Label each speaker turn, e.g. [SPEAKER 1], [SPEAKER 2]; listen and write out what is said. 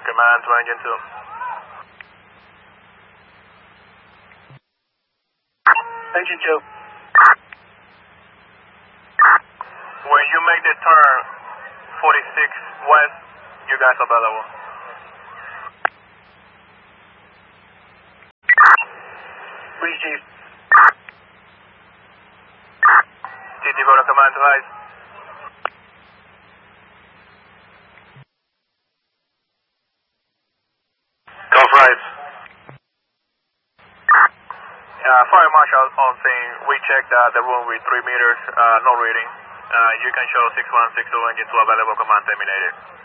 [SPEAKER 1] command to engine 2.
[SPEAKER 2] Engine 2.
[SPEAKER 1] When you make the turn 46 west, you guys are available.
[SPEAKER 2] Breeze Chief.
[SPEAKER 1] TT go to command to ice. Golf right. Fire Marshal on scene. We checked the room with 3 meters, no reading. You can show 6162 engine 2 available, command terminated.